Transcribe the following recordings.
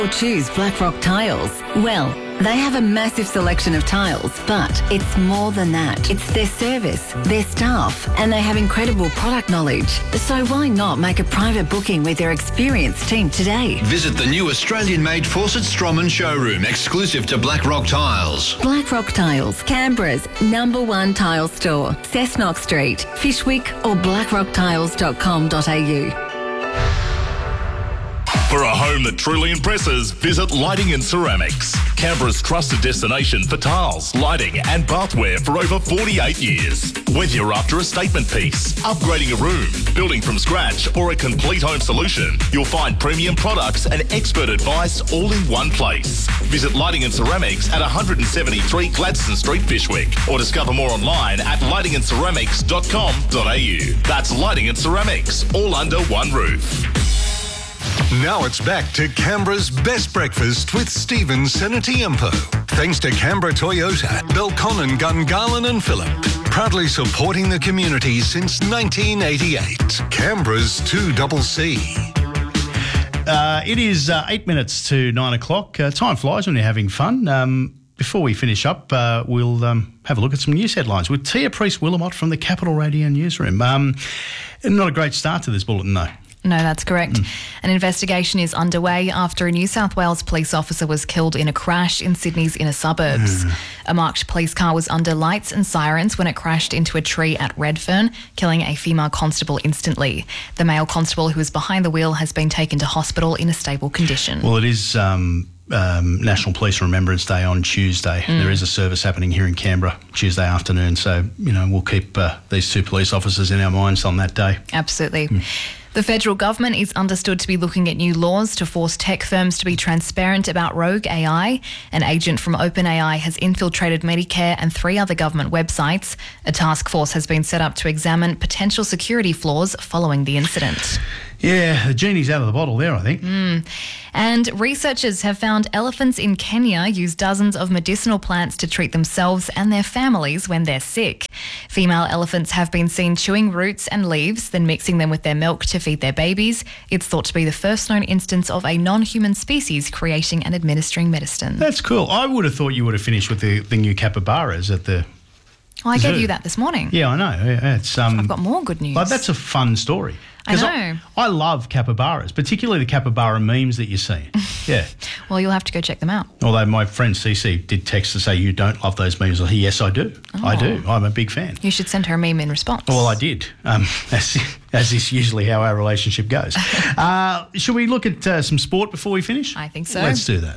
Or choose Blackrock Tiles. Well, they have a massive selection of tiles, but it's more than that. It's their service, their staff, and they have incredible product knowledge. So why not make a private booking with their experienced team today? Visit the new Australian-made Fawcett Stroman showroom, exclusive to Blackrock Tiles. Blackrock Tiles, Canberra's #1 tile store. Cessnock Street, Fishwick or blackrocktiles.com.au. For a home that truly impresses, visit Lighting and Ceramics, Canberra's trusted destination for tiles, lighting and bathware for over 48 years. Whether you're after a statement piece, upgrading a room, building from scratch or a complete home solution, you'll find premium products and expert advice all in one place. Visit Lighting and Ceramics at 173 Gladstone Street, Fishwick, or discover more online at lightingandceramics.com.au. That's Lighting and Ceramics, all under one roof. Now it's back to Canberra's best breakfast with Stephen Senatiempo. Thanks to Canberra Toyota, Belconnen, Gungahlin and Phillip. Proudly supporting the community since 1988. Canberra's 2CC. It is 8 minutes to 9 o'clock. Time flies when you're having fun. Before we finish up, we'll have a look at some news headlines with Tia Priest-Willamott from the Capital Radio newsroom. Not a great start to this bulletin, though. No, that's correct. An investigation is underway after a New South Wales police officer was killed in a crash in Sydney's inner suburbs. A marked police car was under lights and sirens when it crashed into a tree at Redfern, killing a female constable instantly. The male constable who was behind the wheel has been taken to hospital in a stable condition. Well, it is National Police Remembrance Day on Tuesday. There is a service happening here in Canberra Tuesday afternoon, so, we'll keep these two police officers in our minds on that day. Absolutely. The federal government is understood to be looking at new laws to force tech firms to be transparent about rogue AI. An agent from OpenAI has infiltrated Medicare and 3 other government websites. A task force has been set up to examine potential security flaws following the incident. Yeah, the genie's out of the bottle there, I think. And researchers have found elephants in Kenya use dozens of medicinal plants to treat themselves and their families when they're sick. Female elephants have been seen chewing roots and leaves, then mixing them with their milk to feed their babies. It's thought to be the first known instance of a non-human species creating and administering medicine. That's cool. I would have thought you would have finished with the new capybaras at the I zoo. gave you that this morning. Yeah, I know. Yeah, it's I've got more good news. But that's a fun story. I know. I love capybaras, particularly the capybara memes that you're seeing. Yeah. Well, you'll have to go check them out. Although my friend Cece did text to say, you don't love those memes. Yes, I do. I do. I'm a big fan. You should send her a meme in response. Well, I did, as is usually how our relationship goes. Should we look at some sport before we finish? I think so. Let's do that.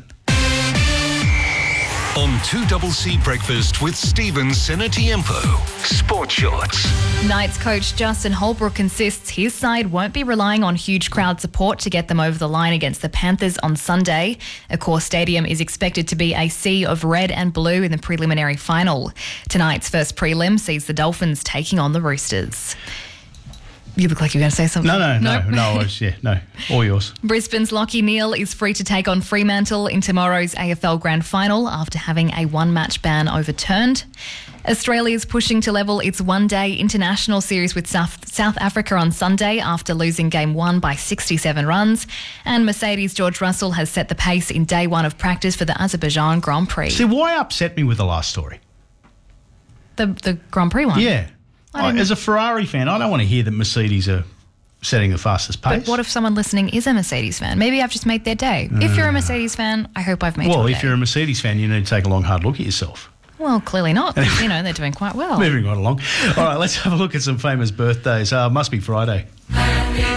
On 2CC Breakfast with Stephen Senatiempo. Sport Shorts. Knights coach Justin Holbrook insists his side won't be relying on huge crowd support to get them over the line against the Panthers on Sunday. Accor Stadium is expected to be a sea of red and blue in the preliminary final. Tonight's first prelim sees the Dolphins taking on the Roosters. You look like you were going to say something. No, all yours. Brisbane's Lachie Neale is free to take on Fremantle in tomorrow's AFL Grand Final after having a one-match ban overturned. Australia is pushing to level its one-day international series with South Africa on Sunday after losing Game 1 by 67 runs. And Mercedes' George Russell has set the pace in day 1 of practice for the Azerbaijan Grand Prix. See, why upset me with the last story? The Grand Prix one? Yeah. As a Ferrari fan, I don't want to hear that Mercedes are setting the fastest pace. But what if someone listening is a Mercedes fan? Maybe I've just made their day. If you're a Mercedes fan, I hope I've made your day. Well, if you're a Mercedes fan, you need to take a long, hard look at yourself. Well, clearly not, because, they're doing quite well. Moving right along. All right, let's have a look at some famous birthdays. Must be Friday.